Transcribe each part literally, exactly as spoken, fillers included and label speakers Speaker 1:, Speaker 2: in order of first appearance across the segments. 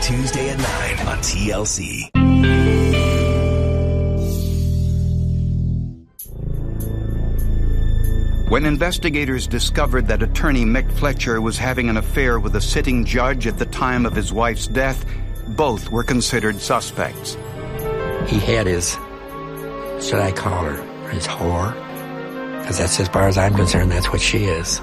Speaker 1: Tuesday at nine on T L C.
Speaker 2: When investigators discovered that attorney Mick Fletcher was having an affair with a sitting judge at the time of his wife's death, both were considered suspects.
Speaker 3: He had his, should I call her, his whore? Because that's, as far as I'm concerned, that's what she is.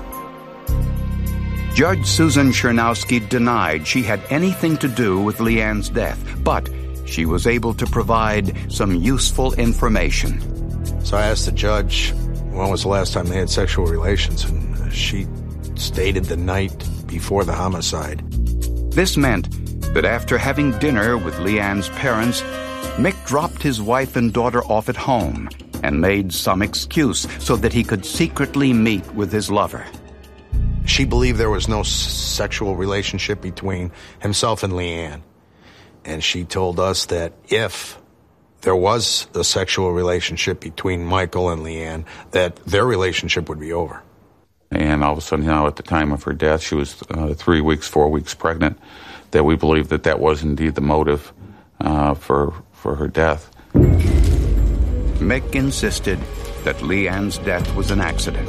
Speaker 2: Judge Susan Chernowski denied she had anything to do with Leanne's death, but she was able to provide some useful information.
Speaker 4: So I asked the judge, when was the last time they had sexual relations? And she stated the night before the homicide.
Speaker 2: This meant that after having dinner with Leanne's parents, Mick dropped his wife and daughter off at home and made some excuse so that he could secretly meet with his lover.
Speaker 4: She believed there was no s- sexual relationship between himself and Leanne. And she told us that if there was a sexual relationship between Michael and Leanne, that their relationship would be over.
Speaker 5: And all of a sudden, you know, at the time of her death, she was uh, three weeks, four weeks pregnant, that we believe that that was indeed the motive uh, for, for her death.
Speaker 2: Mick insisted that Leanne's death was an accident.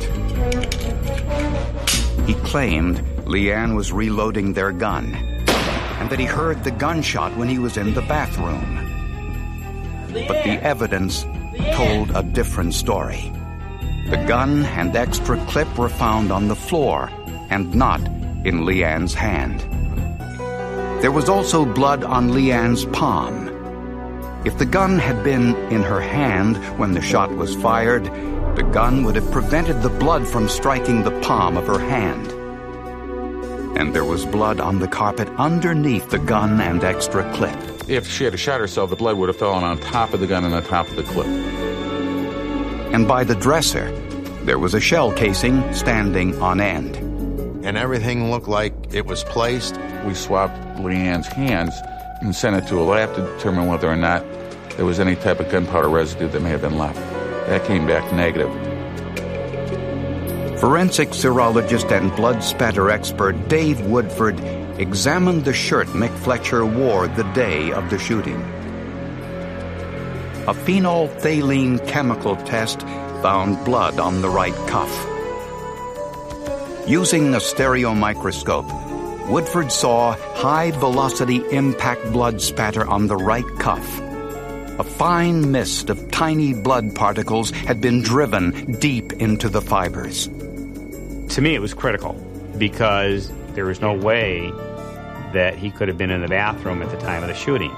Speaker 2: He claimed Leanne was reloading their gun and that he heard the gunshot when he was in the bathroom. But the evidence told a different story. The gun and extra clip were found on the floor and not in Leanne's hand. There was also blood on Leanne's palm. If the gun had been in her hand when the shot was fired, the gun would have prevented the blood from striking the palm of her hand. And there was blood on the carpet underneath the gun and extra clip.
Speaker 5: If she had shot herself, the blood would have fallen on top of the gun and on top of the clip.
Speaker 2: And by the dresser, there was a shell casing standing on end.
Speaker 4: And everything looked like it was placed.
Speaker 5: We swapped Leanne's hands and sent it to a lab to determine whether or not there was any type of gunpowder residue that may have been left. That came back negative.
Speaker 2: Forensic serologist and blood spatter expert Dave Woodford examined the shirt Mick Fletcher wore the day of the shooting. A phenolphthalein chemical test found blood on the right cuff. Using a stereo microscope, Woodford saw high-velocity impact blood spatter on the right cuff. A fine mist of tiny blood particles had been driven deep into the fibers.
Speaker 6: To me, it was critical because there was no way that he could have been in the bathroom at the time of the shooting.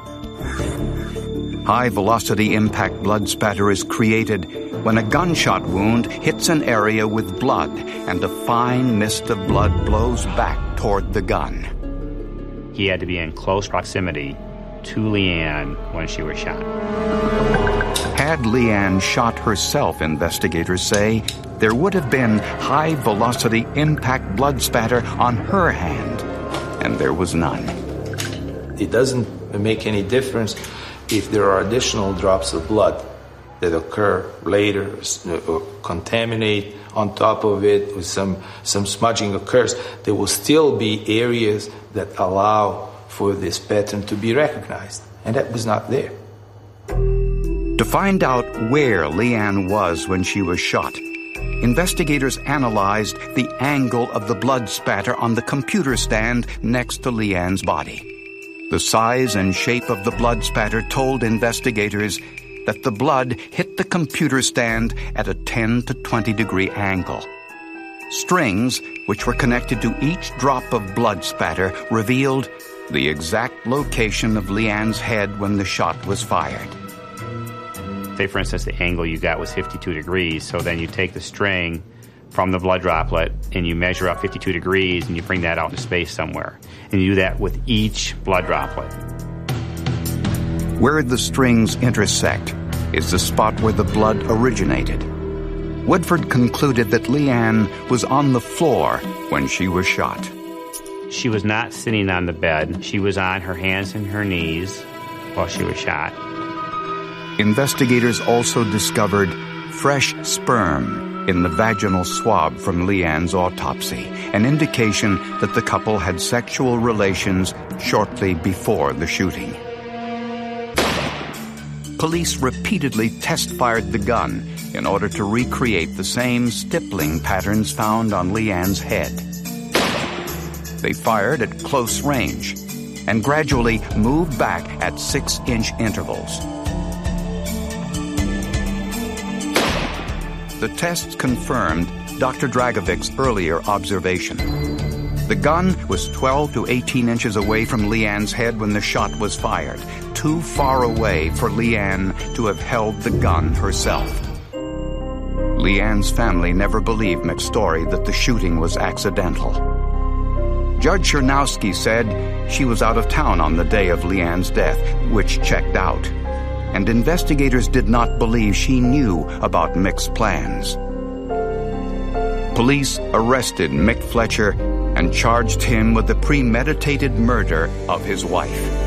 Speaker 2: High-velocity impact blood spatter is created when a gunshot wound hits an area with blood and a fine mist of blood blows back toward the gun.
Speaker 6: He had to be in close proximity to Leanne when she was shot.
Speaker 2: Had Leanne shot herself, investigators say, there would have been high-velocity impact blood spatter on her hand, and there was none.
Speaker 7: It doesn't make any difference if there are additional drops of blood that occur later or contaminate on top of it, or some, some smudging occurs. There will still be areas that allow for this pattern to be recognized, and that was not there.
Speaker 2: To find out where Leanne was when she was shot, investigators analyzed the angle of the blood spatter on the computer stand next to Leanne's body. The size and shape of the blood spatter told investigators that the blood hit the computer stand at a ten to twenty degree angle. Strings, which were connected to each drop of blood spatter, revealed the exact location of Leanne's head when the shot was fired.
Speaker 6: Say, for instance, the angle you got was fifty-two degrees, so then you take the string from the blood droplet and you measure up fifty-two degrees and you bring that out into space somewhere. And you do that with each blood droplet.
Speaker 2: Where the strings intersect is the spot where the blood originated. Woodford concluded that Leanne was on the floor when she was shot.
Speaker 6: She was not sitting on the bed. She was on her hands and her knees while she was shot.
Speaker 2: Investigators also discovered fresh sperm in the vaginal swab from Leanne's autopsy, an indication that the couple had sexual relations shortly before the shooting. Police repeatedly test-fired the gun in order to recreate the same stippling patterns found on Leanne's head. They fired at close range and gradually moved back at six-inch intervals. The tests confirmed Doctor Dragovic's earlier observation. The gun was twelve to eighteen inches away from Leanne's head when the shot was fired, too far away for Leanne to have held the gun herself. Leanne's family never believed Mick's story that the shooting was accidental. Judge Chernowski said she was out of town on the day of Leanne's death, which checked out, and investigators did not believe she knew about Mick's plans. Police arrested Mick Fletcher and charged him with the premeditated murder of his wife.